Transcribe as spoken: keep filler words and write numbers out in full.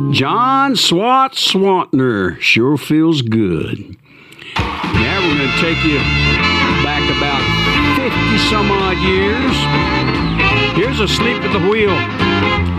John Swat Swantner. Sure feels good. Now we're going to take you back about fifty some odd years. Here's Asleep at the Wheel.